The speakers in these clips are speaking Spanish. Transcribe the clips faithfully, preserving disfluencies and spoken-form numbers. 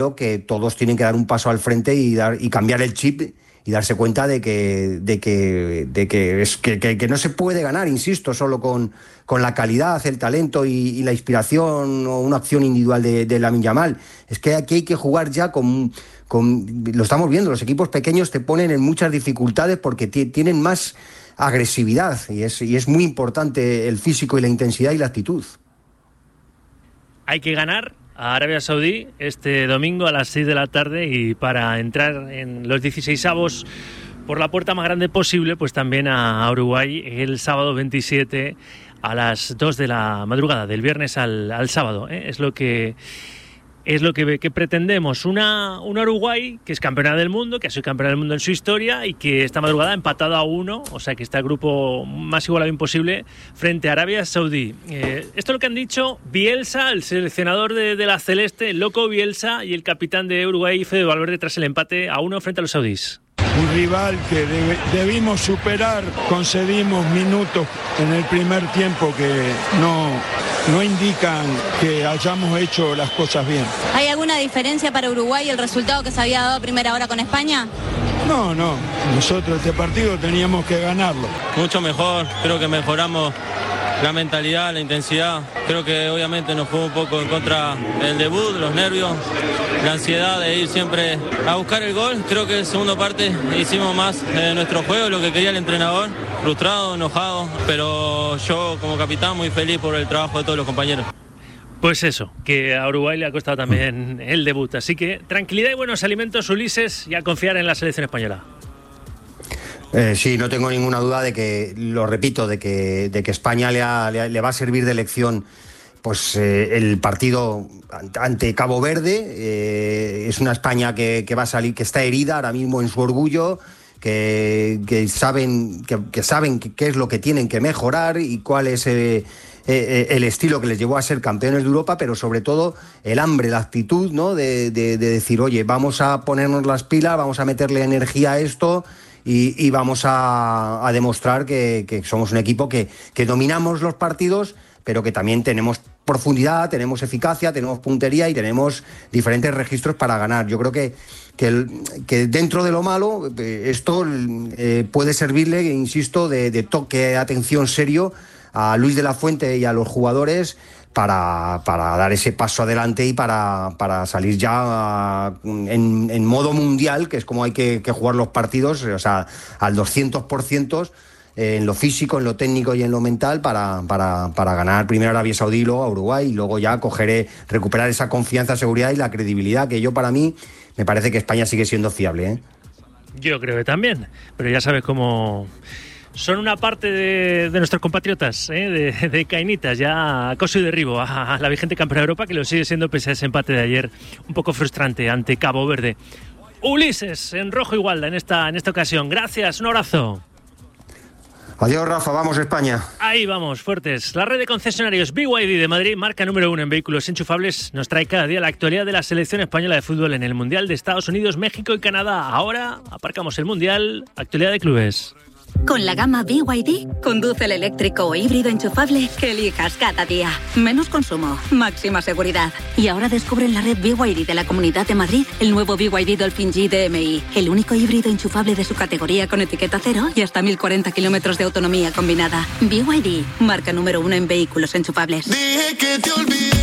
que todos tienen que dar un paso al frente y dar y cambiar el chip y darse cuenta de que de que de que es que, que, que no se puede ganar, insisto, solo con, con la calidad, el talento y, y la inspiración o una acción individual de, de Lamine Yamal. Es que aquí hay que jugar ya con, con lo estamos viendo, los equipos pequeños te ponen en muchas dificultades porque t- tienen más agresividad y es y es muy importante el físico y la intensidad y la actitud. Hay que ganar a Arabia Saudí este domingo a las seis de la tarde y para entrar en los dieciseisavos por la puerta más grande posible, pues también a Uruguay el sábado veintisiete a las dos de la madrugada, del viernes al, al sábado, ¿eh? Es lo que es lo que, que pretendemos, una, una Uruguay que es campeona del mundo, que ha sido campeona del mundo en su historia y que esta madrugada ha empatado a uno, o sea que está el grupo más igualado imposible frente a Arabia Saudí. Eh, esto es lo que han dicho Bielsa, el seleccionador de, de la Celeste, el loco Bielsa, y el capitán de Uruguay, Fede Valverde, tras el empate a uno frente a los saudíes. Un rival que debe, debimos superar, concedimos minutos en el primer tiempo que no, no indican que hayamos hecho las cosas bien. ¿Hay alguna diferencia para Uruguay el resultado que se había dado a primera hora con España? No, no, nosotros este partido teníamos que ganarlo. Mucho mejor, creo que mejoramos la mentalidad, la intensidad. Creo que obviamente nos fue un poco en contra el debut, los nervios, la ansiedad de ir siempre a buscar el gol. Creo que en segunda parte hicimos más de nuestro juego, lo que quería el entrenador, frustrado, enojado, pero yo como capitán muy feliz por el trabajo de todos los compañeros. Pues eso, que a Uruguay le ha costado también el debut, así que tranquilidad y buenos alimentos, Ulises, y a confiar en la selección española. Eh, sí, no tengo ninguna duda de que, lo repito, de que, de que España le, ha, le, le va a servir de lección pues eh, el partido ante Cabo Verde. Eh, es una España que, que va a salir, que está herida ahora mismo en su orgullo, que, que saben, que, que saben qué es lo que tienen que mejorar y cuál es eh, eh, el estilo que les llevó a ser campeones de Europa, pero sobre todo el hambre, la actitud, ¿no? de, de, de decir, oye, vamos a ponernos las pilas, vamos a meterle energía a esto. Y, y vamos a, a demostrar que, que somos un equipo que, que dominamos los partidos, pero que también tenemos profundidad, tenemos eficacia, tenemos puntería y tenemos diferentes registros para ganar. Yo creo que, que, el, que dentro de lo malo, esto eh, puede servirle, insisto, de, de toque, atención serio a Luis de la Fuente y a los jugadores para, para dar ese paso adelante y para, para salir ya en, en modo mundial, que es como hay que, que jugar los partidos, o sea, al doscientos por ciento en lo físico, en lo técnico y en lo mental para, para, para ganar primero a Arabia Saudí y luego a Uruguay, y luego ya coger, recuperar esa confianza, seguridad y la credibilidad, que yo para mí me parece que España sigue siendo fiable, ¿eh? Yo creo que también, pero ya sabes cómo... Son una parte de, de nuestros compatriotas, ¿eh? de, de Cainitas, ya acoso y derribo a, a la vigente campeona de Europa, que lo sigue siendo pese a ese empate de ayer un poco frustrante ante Cabo Verde. Ulises, en rojo igualda en esta, en esta ocasión. Gracias, un abrazo. Adiós, Rafa, vamos España. Ahí vamos, fuertes. La red de concesionarios B Y D de Madrid, marca número uno en vehículos enchufables, nos trae cada día la actualidad de la selección española de fútbol en el Mundial de Estados Unidos, México y Canadá. Ahora aparcamos el Mundial, actualidad de clubes. Con la gama B Y D, conduce el eléctrico o híbrido enchufable que elijas cada día. Menos consumo, máxima seguridad. Y ahora descubre en la red B Y D de la Comunidad de Madrid el nuevo B Y D Dolphin G D M I, el único híbrido enchufable de su categoría con etiqueta cero y hasta mil cuarenta kilómetros de autonomía combinada. B Y D, marca número uno en vehículos enchufables. Dije que te olvidé.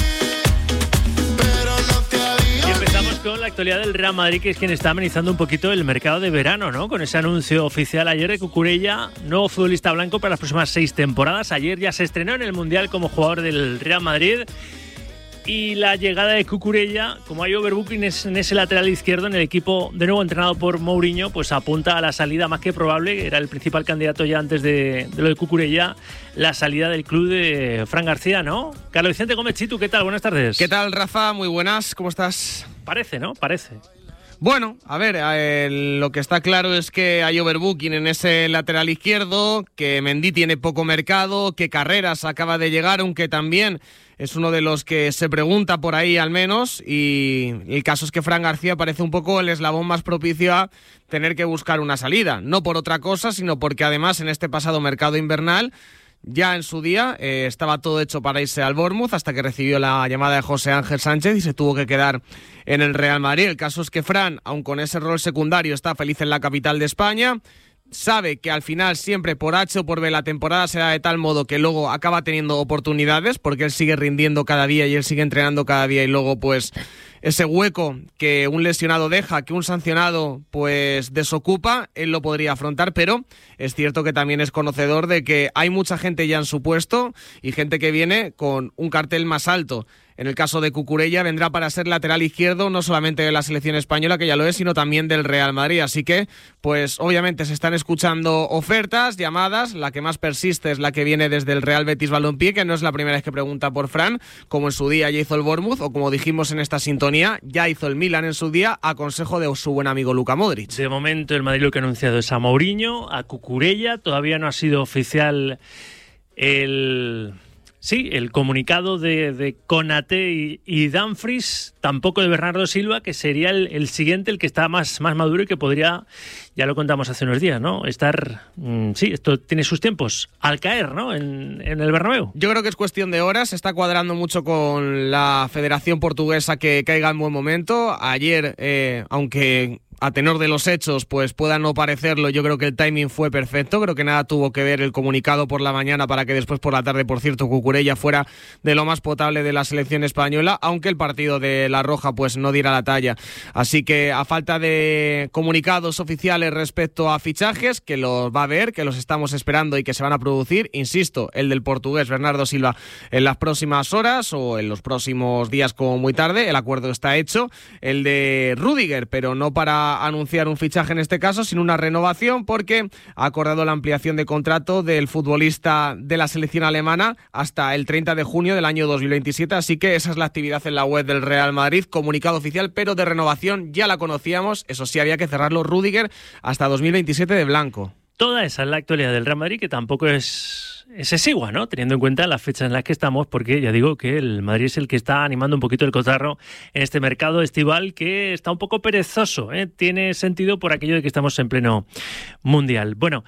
Con la actualidad del Real Madrid, que es quien está amenizando un poquito el mercado de verano, ¿no? Con ese anuncio oficial ayer de Cucurella, nuevo futbolista blanco para las próximas seis temporadas. Ayer ya se estrenó en el Mundial como jugador del Real Madrid. Y la llegada de Cucurella, como hay overbooking en ese lateral izquierdo en el equipo de nuevo entrenado por Mourinho, pues apunta a la salida más que probable. Era el principal candidato ya antes de, de lo de Cucurella, la salida del club de Fran García, ¿no? Carlos Vicente Gómez Chitu, ¿qué tal? Buenas tardes. ¿Qué tal, Rafa? Muy buenas, ¿cómo estás? Parece, ¿no? Parece. Bueno, a ver, eh, lo que está claro es que hay overbooking en ese lateral izquierdo, que Mendy tiene poco mercado, que Carreras acaba de llegar, aunque también es uno de los que se pregunta por ahí al menos, y el caso es que Fran García parece un poco el eslabón más propicio a tener que buscar una salida, no por otra cosa, sino porque además en este pasado mercado invernal Ya en su día eh, estaba todo hecho para irse al Bournemouth hasta que recibió la llamada de José Ángel Sánchez y se tuvo que quedar en el Real Madrid. El caso es que Fran, aun con ese rol secundario, está feliz en la capital de España. Sabe que al final siempre por H o por B la temporada será de tal modo que luego acaba teniendo oportunidades porque él sigue rindiendo cada día y él sigue entrenando cada día y luego pues ese hueco que un lesionado deja, que un sancionado pues desocupa, él lo podría afrontar, pero es cierto que también es conocedor de que hay mucha gente ya en su puesto y gente que viene con un cartel más alto. En el caso de Cucurella vendrá para ser lateral izquierdo no solamente de la selección española, que ya lo es, sino también del Real Madrid. Así que, pues obviamente se están escuchando ofertas, llamadas. La que más persiste es la que viene desde el Real Betis Balompié, que no es la primera vez que pregunta por Fran, como en su día ya hizo el Bournemouth, o como dijimos en esta sintonía, ya hizo el Milan en su día, a consejo de su buen amigo Luka Modric. De momento el Madrid lo que ha anunciado es a Mourinho, a Cucurella. Todavía no ha sido oficial el... Sí, el comunicado de, de Konaté y, y Dumfries, tampoco de Bernardo Silva, que sería el, el siguiente, el que está más, más maduro y que podría, ya lo contamos hace unos días, ¿no? Estar, mmm, sí, esto tiene sus tiempos, al caer, ¿no? En, en el Bernabéu. Yo creo que es cuestión de horas, se está cuadrando mucho con la Federación Portuguesa que caiga en buen momento. Ayer, eh, aunque... a tenor de los hechos, pues pueda no parecerlo, yo creo que el timing fue perfecto, creo que nada tuvo que ver el comunicado por la mañana para que después por la tarde, por cierto, Cucurella fuera de lo más potable de la selección española, aunque el partido de La Roja pues no diera la talla. Así que a falta de comunicados oficiales respecto a fichajes, que los va a haber, que los estamos esperando y que se van a producir, insisto, el del portugués Bernardo Silva en las próximas horas o en los próximos días como muy tarde, el acuerdo está hecho, el de Rüdiger, pero no para anunciar un fichaje en este caso, sino una renovación, porque ha acordado la ampliación de contrato del futbolista de la selección alemana hasta el treinta de junio del año dos mil veintisiete, así que esa es la actividad en la web del Real Madrid, comunicado oficial, pero de renovación ya la conocíamos, eso sí, había que cerrarlo Rüdiger hasta dos mil veintisiete de blanco. Toda esa es la actualidad del Real Madrid, que tampoco es... es exigua, ¿no? Teniendo en cuenta las fechas en las que estamos, porque ya digo que el Madrid es el que está animando un poquito el cotarro en este mercado estival que está un poco perezoso, ¿eh? Tiene sentido por aquello de que estamos en pleno mundial. Bueno,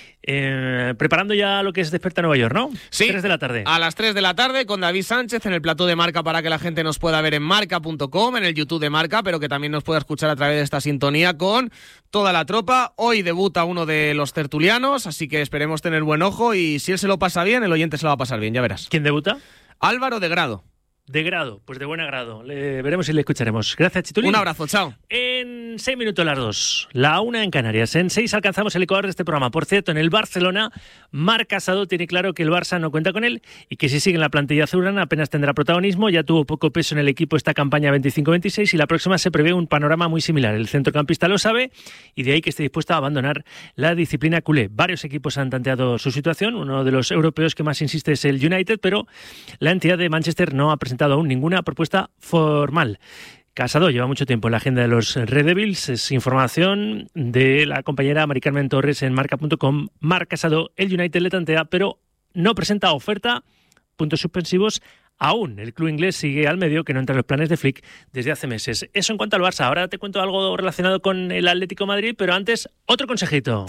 Eh, preparando ya lo que es Desperta Nueva York, ¿no? Sí, tres de la tarde. A las tres de la tarde con David Sánchez en el plató de Marca para que la gente nos pueda ver en marca punto com, en el YouTube de Marca, pero que también nos pueda escuchar a través de esta sintonía con toda la tropa. Hoy debuta uno de los tertulianos, así que esperemos tener buen ojo y si él se lo pasa bien, el oyente se lo va a pasar bien, ya verás. ¿Quién debuta? Álvaro de Grado. De grado, pues de buen agrado. Le veremos y le escucharemos. Gracias, Chitulín. Un abrazo, chao. En seis minutos las dos, la una en Canarias. En seis alcanzamos el ecuador de este programa. Por cierto, en el Barcelona, Marc Casado tiene claro que el Barça no cuenta con él y que si sigue en la plantilla azulgrana apenas tendrá protagonismo. Ya tuvo poco peso en el equipo esta campaña veinticinco veintiséis y la próxima se prevé un panorama muy similar. El centrocampista lo sabe y de ahí que esté dispuesto a abandonar la disciplina culé. Varios equipos han tanteado su situación. Uno de los europeos que más insiste es el United, pero la entidad de Manchester no ha presentado aún ninguna propuesta formal. Casado lleva mucho tiempo en la agenda de los Red Devils. Es información de la compañera Mari Carmen Torres en marca punto com. Marc Casado, el United le tantea, pero no presenta oferta. Puntos suspensivos aún. El club inglés sigue al medio, que no entra en los planes de Flick desde hace meses. Eso en cuanto al Barça. Ahora te cuento algo relacionado con el Atlético de Madrid, pero antes, otro consejito.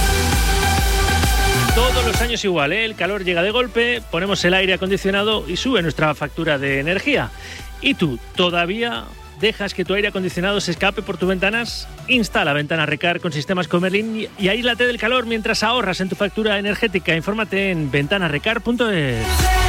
Todos los años igual, ¿eh? El calor llega de golpe, ponemos el aire acondicionado y sube nuestra factura de energía. ¿Y tú todavía dejas que tu aire acondicionado se escape por tus ventanas? Instala Ventanas Recar con sistemas Comerlin y aíslate del calor mientras ahorras en tu factura energética. Infórmate en ventanas recar punto es.